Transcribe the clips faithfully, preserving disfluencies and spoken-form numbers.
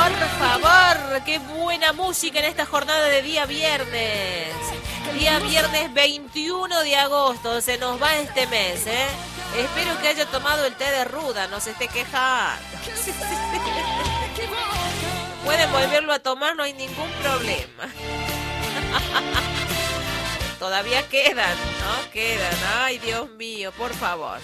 Por favor, qué buena música en esta jornada de día viernes. Día viernes veintiuno de agosto, se nos va este mes, ¿eh? Espero que haya tomado el té de ruda, no se esté quejando. Pueden volverlo a tomar, no hay ningún problema. Todavía quedan, ¿no? Quedan. Ay, Dios mío, por favor.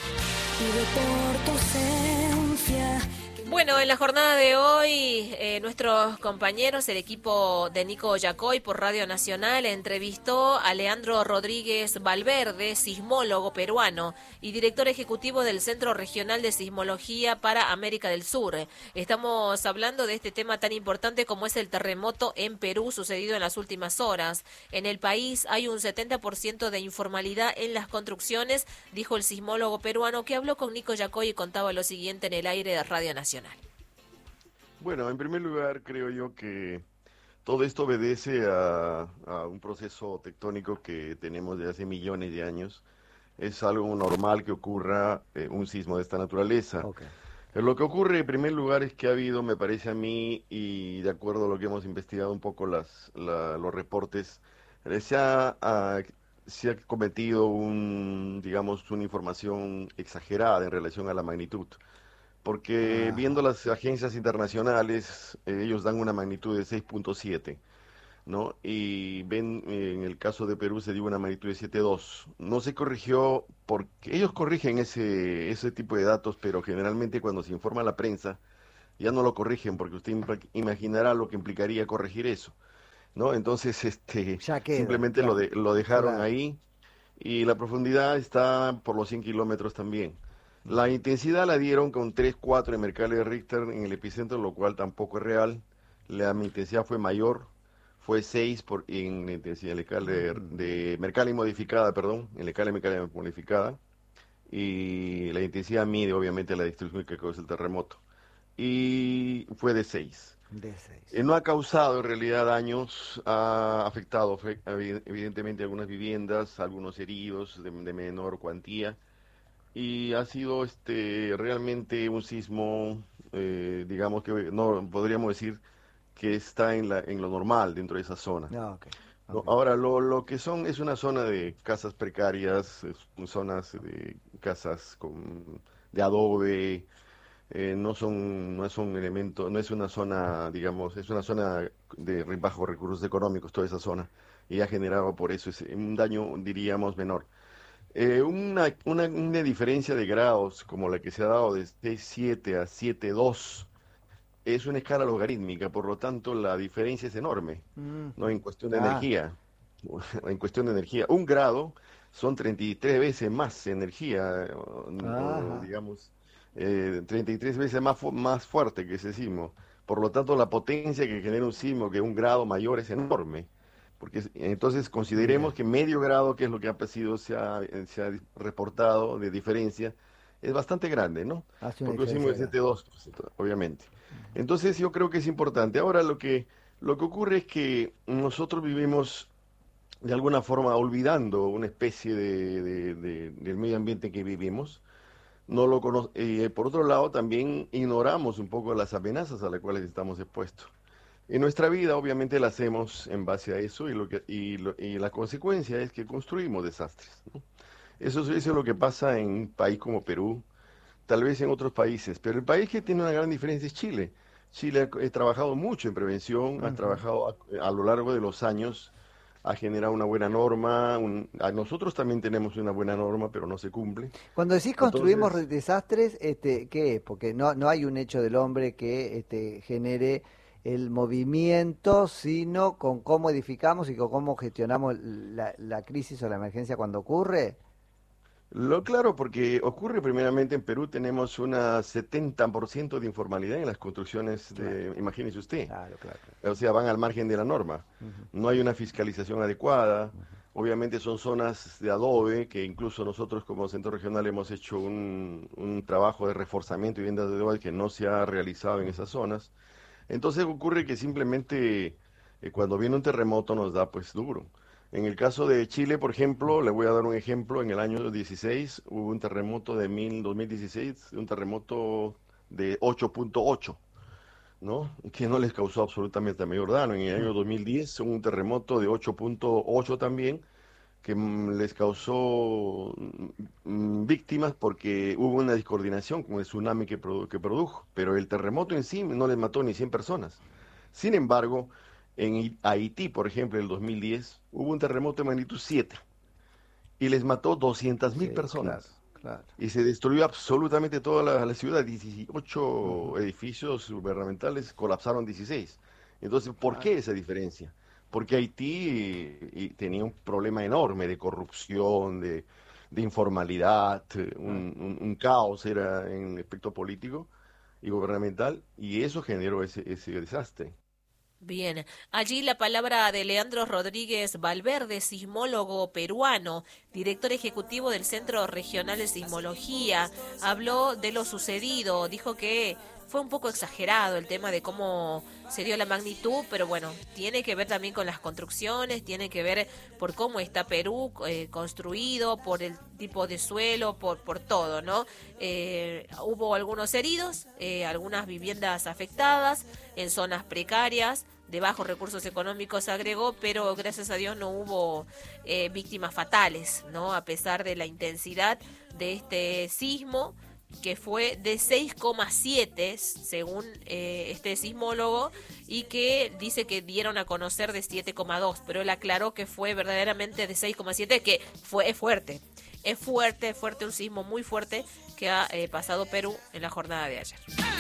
Bueno, en la jornada de hoy, eh, nuestros compañeros, el equipo de Nico Yacoy por Radio Nacional, entrevistó a Leandro Rodríguez Valverde, sismólogo peruano y director ejecutivo del Centro Regional de Sismología para América del Sur. Estamos hablando de este tema tan importante como es el terremoto en Perú sucedido en las últimas horas. En el país hay un setenta por ciento de informalidad en las construcciones, dijo el sismólogo peruano que habló con Nico Yacoy y contaba lo siguiente en el aire de Radio Nacional. Bueno, en primer lugar, creo yo que todo esto obedece a, a un proceso tectónico que tenemos de hace millones de años. Es algo normal que ocurra eh, un sismo de esta naturaleza. Okay. Pero lo que ocurre en primer lugar es que ha habido, me parece a mí, y de acuerdo a lo que hemos investigado un poco las, la, los reportes, eh, se ha, a, se ha cometido un, digamos, una información exagerada en relación a la magnitud. Porque Ah. viendo las agencias internacionales, eh, ellos dan una magnitud de seis punto siete, ¿no? Y ven, eh, en el caso de Perú se dio una magnitud de siete punto dos. No se corrigió porque ellos corrigen ese, ese tipo de datos, pero generalmente cuando se informa a la prensa ya no lo corrigen porque usted imaginará lo que implicaría corregir eso, ¿no? Entonces, este, Ya queda, simplemente claro, lo, de, lo dejaron claro. ahí y la profundidad está por los cien kilómetros también. La intensidad la dieron con tres punto cuatro en Mercalli de Richter en el epicentro, lo cual tampoco es real. La intensidad fue mayor, fue seis por, en la intensidad de, de Mercalli modificada, perdón, en Mercalli Mercalli modificada. Y la intensidad mide obviamente la distribución que causa el terremoto. Y fue de seis. De seis. Eh, no ha causado en realidad daños, ha afectado evidentemente algunas viviendas, algunos heridos de, de menor cuantía. Y ha sido este realmente un sismo, eh, digamos que no podríamos decir que está en la en lo normal dentro de esa zona. No, okay, ¿No? okay. Ahora lo, lo que son es una zona de casas precarias, es, zonas de casas con de adobe, eh, no son no es un elemento, no es una zona, digamos, es una zona de bajos recursos económicos toda esa zona y ha generado por eso es un daño diríamos menor. Eh, una, una, una diferencia de grados como la que se ha dado de seis siete a siete dos es una escala logarítmica, por lo tanto la diferencia es enorme, Mm. ¿no? En cuestión de Ah. energía, en cuestión de energía, un grado son treinta y tres veces más energía, o, o, digamos, eh, treinta y tres veces más, fu más fuerte que ese sismo, por lo tanto la potencia que genera un sismo que un grado mayor es enorme. Porque entonces consideremos que medio grado, que es lo que ha sido, se ha, se ha reportado de diferencia, es bastante grande, ¿no? Hace una Porque hicimos de siete punto dos, obviamente. Entonces yo creo que es importante. Ahora lo que, lo que ocurre es que nosotros vivimos de alguna forma olvidando una especie de, de, de, del medio ambiente que vivimos. No lo cono y por otro lado también ignoramos un poco las amenazas a las cuales estamos expuestos. En nuestra vida obviamente la hacemos en base a eso y, lo que, y, lo, y la consecuencia es que construimos desastres, ¿no? Eso, eso es lo que pasa en un país como Perú, tal vez en otros países, pero el país que tiene una gran diferencia es Chile. Chile ha, ha trabajado mucho en prevención, uh-huh. ha trabajado a, a lo largo de los años, ha generado una buena norma, un, a nosotros también tenemos una buena norma, pero no se cumple. Cuando decís construimos Entonces, desastres, este, ¿qué es? Porque no, no hay un hecho del hombre que este, genere el movimiento, sino con cómo edificamos y con cómo gestionamos la, la crisis o la emergencia cuando ocurre. Lo claro, porque ocurre primeramente en Perú, tenemos un setenta por ciento de informalidad en las construcciones, de, claro. Imagínese usted, claro, claro, claro. O sea, van al margen de la norma, uh-huh. No hay una fiscalización adecuada, uh-huh. Obviamente son zonas de adobe, que incluso nosotros como Centro Regional hemos hecho un, un trabajo de reforzamiento de viviendas de adobe que no se ha realizado en esas zonas. Entonces ocurre que simplemente eh, cuando viene un terremoto nos da pues duro. En el caso de Chile, por ejemplo, le voy a dar un ejemplo, en el año dieciséis hubo un terremoto de mil, dos mil dieciséis, un terremoto de ocho punto ocho, ¿no? Que no les causó absolutamente mayor daño. En el año dos mil diez hubo un terremoto de ocho punto ocho también, que mm, les causó mm, víctimas porque hubo una descoordinación con el tsunami que, produ- que produjo, pero el terremoto en sí no les mató ni cien personas. Sin embargo, en I- Haití, por ejemplo, en el dos mil diez, hubo un terremoto de magnitud siete y les mató doscientas mil Sí, claro, personas. claro. Y se destruyó absolutamente toda la, la ciudad. dieciocho Ujú, edificios gubernamentales, colapsaron dieciséis. Entonces, ¿por claro. qué esa diferencia? Porque Haití y, tenía un problema enorme de corrupción, de, de informalidad, eh, Ah, un, un- un caos era en el aspecto político y gubernamental, y eso generó ese, ese desastre. Bien, allí la palabra de Leandro Rodríguez Valverde, sismólogo peruano, director ejecutivo del Centro Regional de Sismología, habló de lo sucedido, dijo que fue un poco exagerado el tema de cómo se dio la magnitud, pero bueno, tiene que ver también con las construcciones, tiene que ver por cómo está Perú eh, construido, por el tipo de suelo, por, por todo, ¿no? Eh, hubo algunos heridos, eh, algunas viviendas afectadas en zonas precarias, de bajos recursos económicos, agregó, pero gracias a Dios no hubo eh, víctimas fatales, ¿no? A pesar de la intensidad de este sismo, que fue de seis coma siete, según eh, este sismólogo, y que dice que dieron a conocer de siete coma dos, pero él aclaró que fue verdaderamente de seis coma siete, que fue es fuerte, es fuerte, fuerte, un sismo muy fuerte que ha eh, pasado Perú en la jornada de ayer.